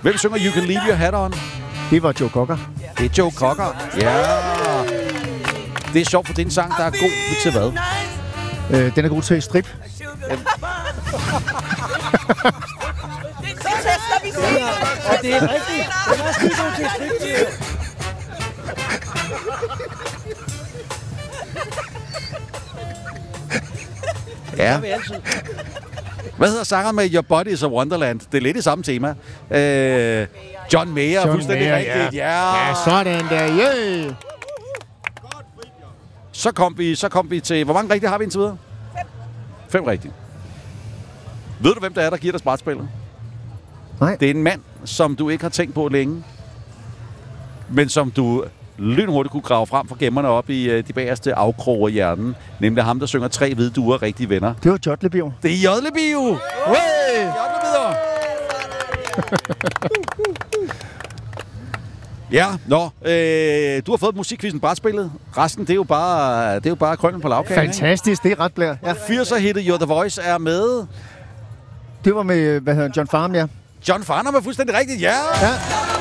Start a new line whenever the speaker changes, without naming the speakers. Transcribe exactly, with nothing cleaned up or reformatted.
Hvem synger You Can Leave Your Hat On?
Det var Joe Cocker.
Det er Joe Cocker. Ja. Det er sjovt, for det er en sang, der er god til hvad?
Øh, den er god til strip.
Og det er rigtigt. Det er skide god til strip.
Ja. Hvad hedder sangeren med Your Body is a Wonderland? Det er lidt i samme tema. Øh, John Mayer,
John
fuldstændig
Mayer,
rigtigt. Ja.
Ja. Ja, sådan der. Yeah.
Så kom vi, så kom vi til... Hvor mange rigtige har vi indtil videre? Fem. Fem rigtige. Ved du, hvem der er, der giver dig brætspillet?
Nej.
Det er en mand, som du ikke har tænkt på længe, men som du lynhurtigt kunne grave frem fra gemmerne op i uh, de bagerste afkroge af hjernen. Nemlig ham, der synger Tre hvide duer, rigtige venner.
Det var Jodlebio.
Det er Jodlebio!
Hey!
Jodlebio! Ja, nå. Øh, du har fået musikquizzen brætspillet. Resten, det er jo bare, det er jo bare krønnen på lavkagen.
Fantastisk, det er ret blær. Ja.
firser-hittet You're the Voice er med.
Det var med, hvad hedder John Farnham, ja.
John Farnham er fuldstændig rigtigt, ja!
Ja.